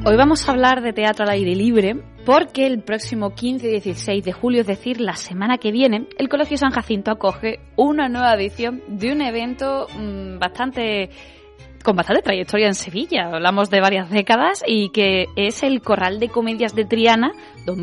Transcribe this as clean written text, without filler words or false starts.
Hoy vamos a hablar de teatro al aire libre porque el próximo 15 y 16 de julio, es decir, la semana que viene, el Colegio San Jacinto acoge una nueva edición de un evento con bastante trayectoria en Sevilla. Hablamos de varias décadas y que es el Corral de Comedias de Triana